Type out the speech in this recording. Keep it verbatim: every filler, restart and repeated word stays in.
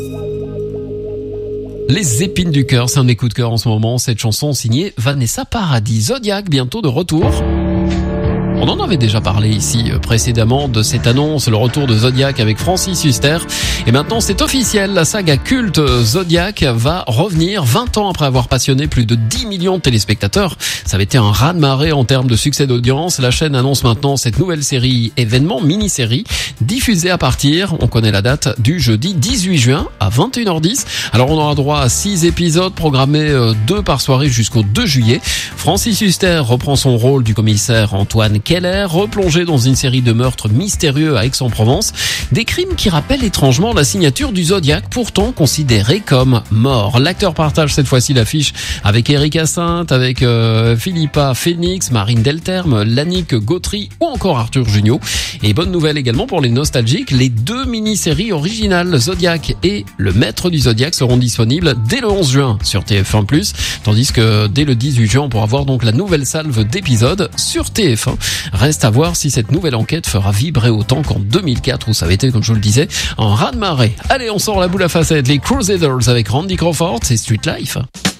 Les épines du cœur, c'est un de mes coups de cœur en ce moment. Cette chanson signée Vanessa Paradis. Zodiac, bientôt de retour. On en avait déjà parlé ici précédemment de cette annonce, le retour de Zodiac avec Francis Huster. Et maintenant c'est officiel, la saga culte Zodiac va revenir vingt ans après avoir passionné plus de dix millions de téléspectateurs. Ça avait été un raz-de-marée en termes de succès d'audience. La chaîne annonce maintenant cette nouvelle série événement, mini-série, diffusée à partir, on connaît la date, du jeudi dix-huit juin à vingt et une heures dix. Alors on aura droit à six épisodes programmés deux par soirée jusqu'au deux juillet. Francis Huster reprend son rôle du commissaire Antoine Keller, replongé dans une série de meurtres mystérieux à Aix-en-Provence. Des crimes qui rappellent étrangement la signature du Zodiac, pourtant considéré comme mort. L'acteur partage cette fois-ci l'affiche avec Eric Hyacinthe, avec euh, Philippa Phoenix, Marine Delterme, Lannick Gautry ou encore Arthur Junio. Et bonne nouvelle également pour les nostalgiques, les deux mini-séries originales Zodiac et Le Maître du Zodiac seront disponibles dès le onze juin sur T F un plus, tandis que dès le dix-huit juin on pourra voir donc la nouvelle salve d'épisodes sur T F un. Reste à voir si cette nouvelle enquête fera vibrer autant qu'en deux mille quatre où ça avait été, comme je vous le disais, un raz-de-marée. Allez, on sort la boule à facettes, les Crusaders avec Randy Crawford, c'est Street Life.